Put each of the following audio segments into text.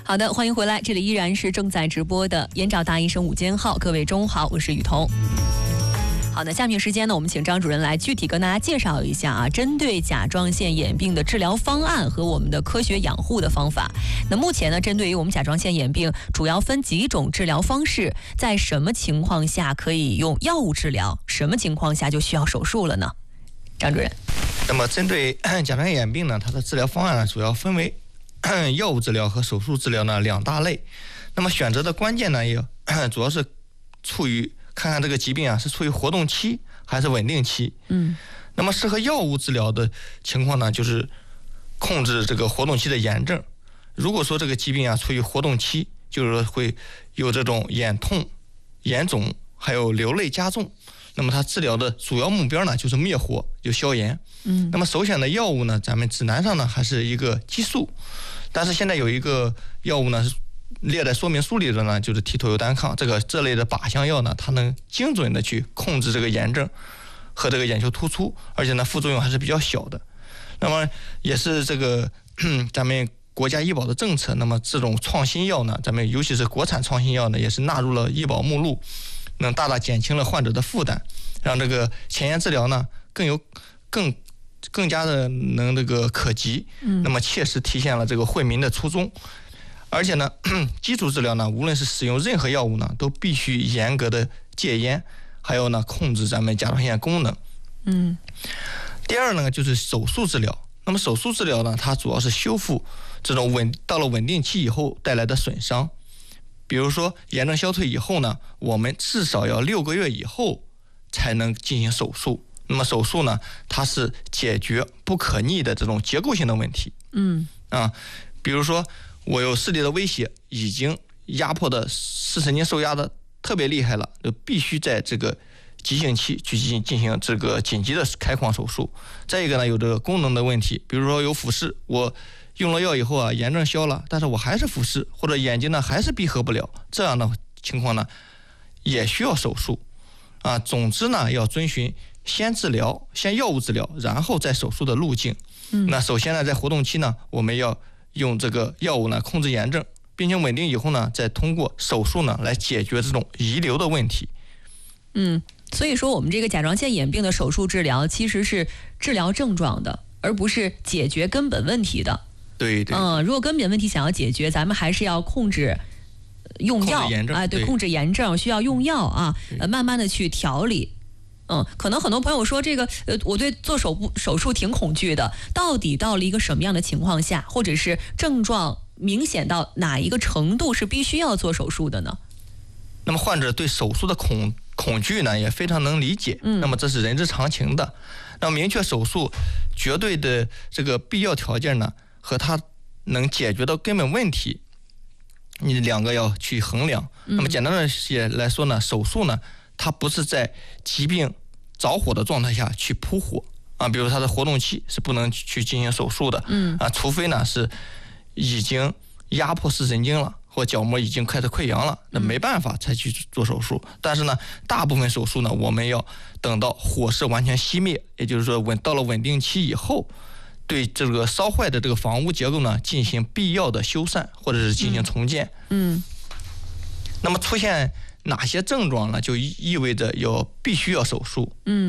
好的，欢迎回来，这里依然是正在直播的眼找大医生午间号，各位中午好，我是雨桐。好的，下面时间呢，我们请张主任来具体跟大家介绍一下啊，针对甲状腺炎病的治疗方案和我们的科学养护的方法。那目前呢，针对于我们甲状腺炎病，主要分几种治疗方式，在什么情况下可以用药物治疗，什么情况下就需要手术了呢？张主任。 那么针对甲状腺炎病呢，它的治疗方案呢，主要分为药物治疗和手术治疗呢两大类。那么选择的关键呢，也主要是处于看看这个疾病啊是处于活动期还是稳定期。那么适合药物治疗的情况呢，就是控制这个活动期的炎症。如果说这个疾病啊处于活动期，就是说会有这种眼痛、眼肿，还有流泪加重。那么它治疗的主要目标呢，就是灭活，就消炎。那么首选的药物呢，咱们指南上呢还是一个激素，但是现在有一个药物呢是列在说明书里的呢，就是替妥优单抗。这类的靶向药呢，它能精准的去控制这个炎症和这个眼球突出，而且呢副作用还是比较小的。那么也是这个咱们国家医保的政策，那么这种创新药呢，咱们尤其是国产创新药呢，也是纳入了医保目录，能大大减轻了患者的负担，让这个前沿治疗呢更加的能这个可及，那么切实体现了这个惠民的初衷。而且呢，基础治疗呢，无论是使用任何药物呢，都必须严格的戒烟，还有呢控制咱们甲状腺功能。第二呢，就是手术治疗。那么手术治疗呢，它主要是修复这种到了稳定期以后带来的损伤。比如说炎症消退以后呢，我们至少要6个月以后才能进行手术。那么手术呢，它是解决不可逆的这种结构性的问题。比如说我有视力的威胁，已经压迫的视神经受压的特别厉害了，就必须在这个急性期去进行这个紧急的开框手术。再一个呢，有这个功能的问题，比如说有俯视，我用了药以后啊，炎症消了，但是我还是俯视，或者眼睛呢还是闭合不了，这样的情况呢，也需要手术。总之呢，要遵循先药物治疗，然后再手术的路径。那首先呢，在活动期呢，我们要用这个药物呢控制炎症，病情稳定以后呢，再通过手术呢来解决这种遗留的问题。 所以说我们这个甲状腺炎病的手术治疗其实是治疗症状的，而不是解决根本问题的。 对。 如果根本问题想要解决，咱们还是要控制用药，控制炎症需要用药啊，慢慢的去调理。可能很多朋友说这个我对做手术挺恐惧的，到底到了一个什么样的情况下，或者是症状明显到哪一个程度是必须要做手术的呢？ 那么患者对手术的恐惧呢，也非常能理解。那么这是人之常情的。那么明确手术绝对的这个必要条件呢，和它能解决的根本问题，你两个要去衡量。那么简单的来说呢，手术呢，它不是在疾病着火的状态下去扑火比如它的活动期是不能去进行手术的。除非呢是已经压迫视神经了，或角膜已经开始溃疡了，那没办法才去做手术。但是呢，大部分手术呢，我们要等到火势完全熄灭，也就是说到了稳定期以后，对这个烧坏的这个房屋结构呢进行必要的修缮，或者是进行重建。那么出现哪些症状呢，就意味着必须要手术。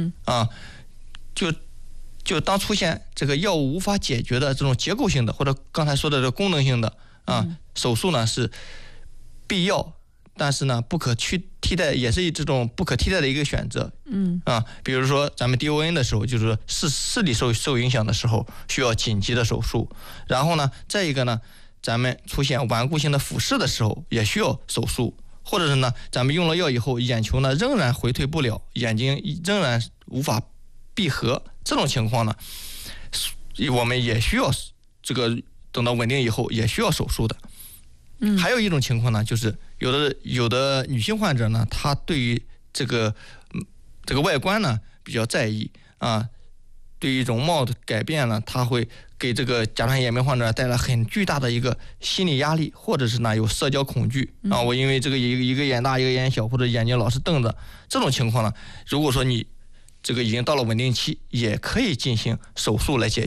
就当出现这个药物无法解决的这种结构性的，或者刚才说的这个功能性的手术呢是必要，但是呢不可替代，也是这种不可替代的一个选择。比如说咱们 DON 的时候，就是说视力受影响的时候需要紧急的手术。然后呢，再一个呢，咱们出现顽固性的俯视的时候也需要手术。或者是呢，咱们用了药以后，眼球呢仍然回退不了，眼睛仍然无法闭合，这种情况呢，我们也需要这个等到稳定以后也需要手术的。还有一种情况呢，就是有的女性患者呢，她对于这个外观呢比较在意对于容貌的改变呢，它会给这个甲状腺炎病患者带来很巨大的一个心理压力，或者是呢有社交恐惧我因为这个一个眼大一个眼小，或者眼睛老是瞪着，这种情况呢，如果说你这个已经到了稳定期，也可以进行手术来解决。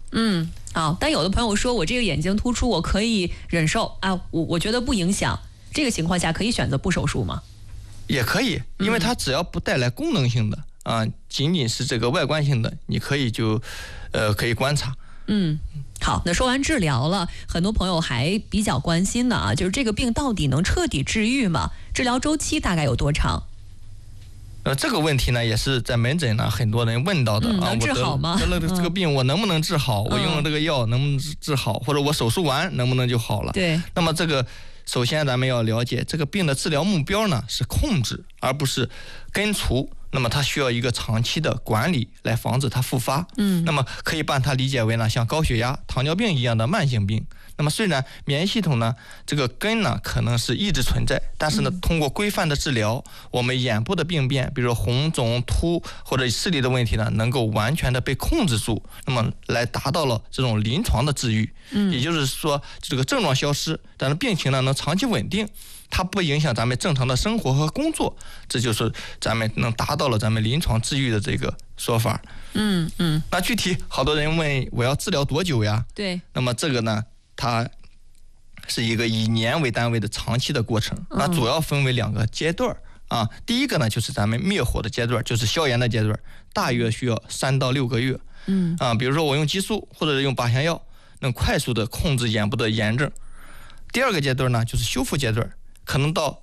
好，但有的朋友说我这个眼睛突出我可以忍受啊，我觉得不影响，这个情况下可以选择不手术吗？ 也可以，因为它只要不带来功能性的仅仅是这个外观性的，你可以可以观察。 好，那说完治疗了，很多朋友还比较关心的啊，就是这个病到底能彻底治愈吗？治疗周期大概有多长？ 这个问题呢，也是在门诊呢很多人问到的能治好吗？ 我得了这个病，我能不能治好？我用了这个药能不能治好？或者我手术完能不能就好了？ 对。 那么这个，首先咱们要了解，这个病的治疗目标呢是控制，而不是根除。那么它需要一个长期的管理来防止它复发。那么可以把它理解为呢，像高血压、糖尿病一样的慢性病。那么虽然免疫系统呢这个根呢可能是一直存在，但是呢通过规范的治疗，我们眼部的病变，比如说红肿凸或者视力的问题呢，能够完全的被控制住，那么来达到了这种临床的治愈。也就是说这个症状消失，但是病情呢能长期稳定，它不影响咱们正常的生活和工作，这就是咱们能达到了咱们临床治愈的这个说法。那具体好多人问我要治疗多久呀？ 对。 那么这个呢，它是一个以年为单位的长期的过程。那主要分为2个阶段第一个呢就是咱们灭火的阶段，就是消炎的阶段，大约需要3到6个月。比如说我用激素或者是用靶向药，能快速的控制眼部的炎症。第2个阶段呢就是修复阶段，可能到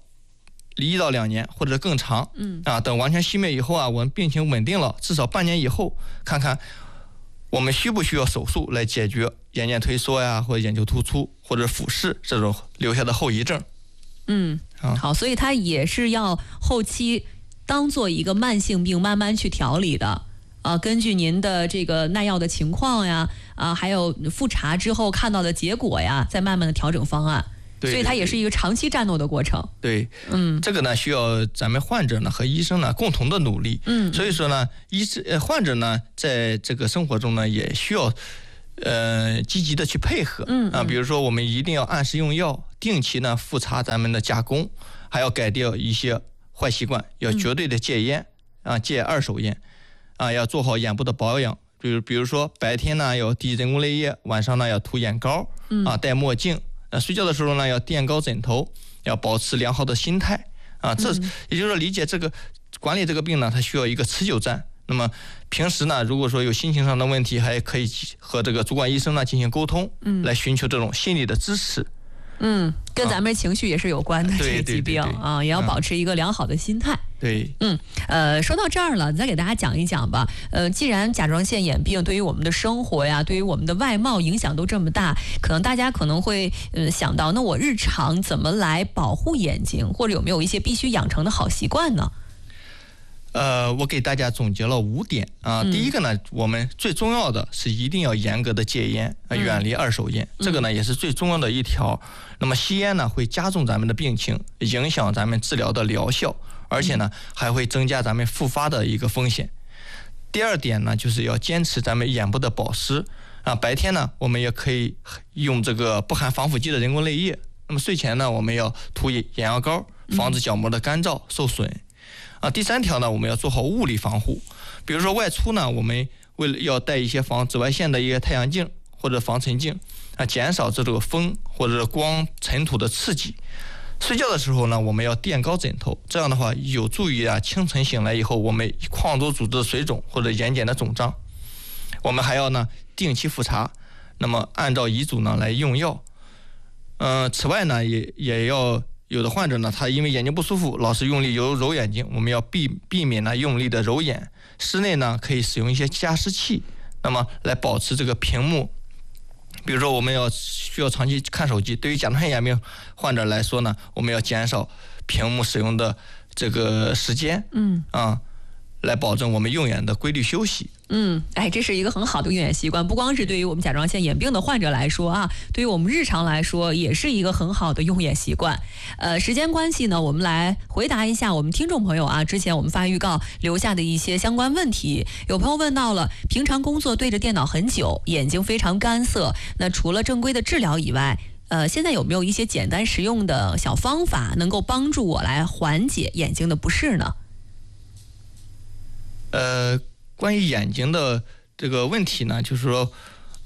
1到2年或者更长。等完全熄灭以后我们病情稳定了，至少半年以后，看看我们需不需要手术来解决眼睑退缩呀，或者眼球突出或者俯视这种留下的后遗症。 好，所以它也是要后期当做一个慢性病慢慢去调理的。根据您的这个耐药的情况呀，还有复查之后看到的结果呀，再慢慢的调整方案。 对， 所以它也是一个长期战斗的过程。 对，这个呢需要咱们患者呢和医生呢共同的努力。所以说呢，患者呢在这个生活中呢也需要积极的去配合。比如说我们一定要按时用药，定期呢复查咱们的加工，还要改掉一些坏习惯，要绝对的戒烟戒2手烟要做好眼部的保养。比如说白天呢要滴人工泪液，晚上呢要涂眼膏戴墨镜。睡觉的时候呢要垫高枕头，要保持良好的心态这也就是说理解这个管理这个病呢，它需要一个持久战。那么平时呢，如果说有心情上的问题，还可以和这个主管医生呢进行沟通，来寻求这种心理的支持。 跟咱们情绪也是有关的这个疾病也要保持一个良好的心态。 对， 说到这儿了，再给大家讲一讲吧。既然甲状腺眼病对于我们的生活呀，对于我们的外貌影响都这么大，可能大家可能会想到，那我日常怎么来保护眼睛，或者有没有一些必须养成的好习惯呢？ 我给大家总结了5点第一个呢，我们最重要的是一定要严格的戒烟远离2手烟，这个呢也是最重要的一条。那么吸烟呢会加重咱们的病情，影响咱们治疗的疗效，而且呢还会增加咱们复发的一个风险。第2点呢，就是要坚持咱们眼部的保湿白天呢我们也可以用这个不含防腐剂的人工泪液，那么睡前呢我们要涂眼药膏，防止角膜的干燥受损。第3条呢，我们要做好物理防护，比如说外出呢，我们为了要带一些防紫外线的一个太阳镜或者防尘镜减少这种风或者光尘土的刺激。睡觉的时候呢，我们要垫高枕头，这样的话有助于清晨醒来以后我们眶轴组织的水肿或者眼睑的肿胀。我们还要呢定期复查，那么按照遗嘱呢来用药。此外呢也要有的患者呢，他因为眼睛不舒服，老是用力揉眼睛，我们要避免呢用力的揉眼。室内呢可以使用一些加湿器，那么来保持这个屏幕。比如说我们需要长期看手机，对于甲状腺眼病患者来说呢，我们要减少屏幕使用的这个时间。来保证我们用眼的规律休息。 这是一个很好的用眼习惯，不光是对于我们甲状腺眼病的患者来说对于我们日常来说也是一个很好的用眼习惯。时间关系呢，我们来回答一下我们听众朋友之前我们发预告留下的一些相关问题。有朋友问到了，平常工作对着电脑很久，眼睛非常干涩，那除了正规的治疗以外，现在有没有一些简单实用的小方法能够帮助我来缓解眼睛的不适呢？ 关于眼睛的这个问题呢，就是说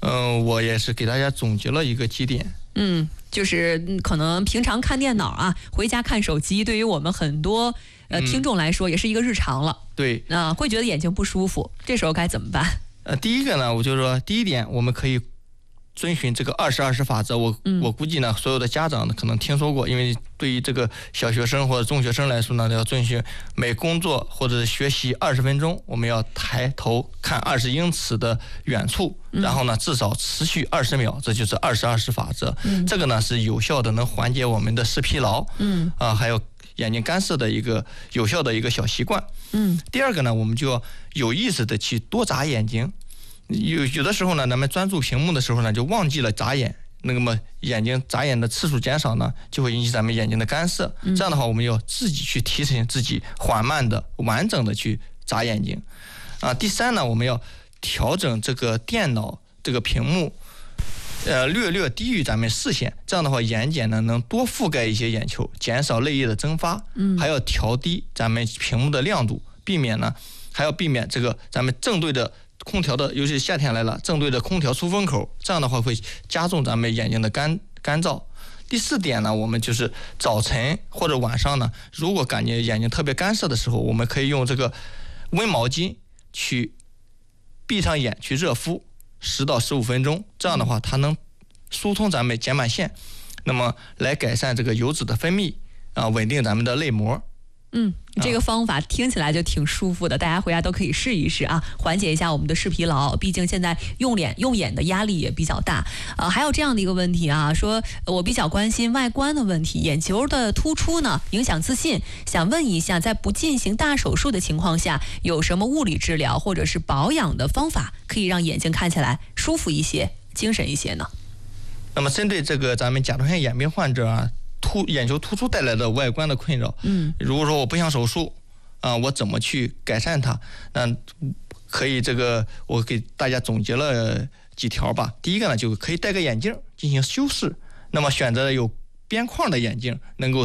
我也是给大家总结了一个几点。 就是可能平常看电脑啊，回家看手机，对于我们很多听众来说也是一个日常了。 对， 会觉得眼睛不舒服，这时候该怎么办？ 第一个呢，我就说第一点，我们可以遵循这个20-20法则。我估计呢，所有的家长呢可能听说过，因为对于这个小学生或者中学生来说呢，要遵循每工作或者学习20分钟，我们要抬头看20英尺的远处，然后呢至少持续20秒，这就是20-20法则。这个呢是有效的，能缓解我们的视疲劳，还有眼睛干涩的一个有效的一个小习惯。第二个呢，我们就要有意识的去多眨眼睛。有的时候呢，咱们专注屏幕的时候呢，就忘记了眨眼。那么眼睛眨眼的次数减少呢，就会引起咱们眼睛的干涩。这样的话，我们要自己去提醒自己，缓慢的、完整的去眨眼睛。第三呢，我们要调整这个电脑这个屏幕，略低于咱们视线。这样的话，眼睑呢能多覆盖一些眼球，减少泪液的蒸发。还要调低咱们屏幕的亮度，还要避免这个咱们正对着空调的，尤其是夏天来了，正对着空调出风口，这样的话会加重咱们眼睛的干燥。第四点呢，我们就是早晨或者晚上呢，如果感觉眼睛特别干涩的时候，我们可以用这个温毛巾去闭上眼去热敷10到15分钟，这样的话它能疏通咱们睑板腺，那么来改善这个油脂的分泌稳定咱们的泪膜。 这个方法听起来就挺舒服的，大家回家都可以试一试啊，缓解一下我们的视疲劳。毕竟现在用眼的压力也比较大。还有这样的一个问题啊，说我比较关心外观的问题，眼球的突出呢影响自信，想问一下，在不进行大手术的情况下，有什么物理治疗或者是保养的方法可以让眼睛看起来舒服一些、精神一些呢？ 那么针对这个咱们甲状腺眼病患者啊，眼球突出带来的外观的困扰，如果说我不想手术我怎么去改善它？那可以我给大家总结了几条吧。第一个呢，就可以戴个眼镜进行修饰，那么选择有边框的眼镜，能够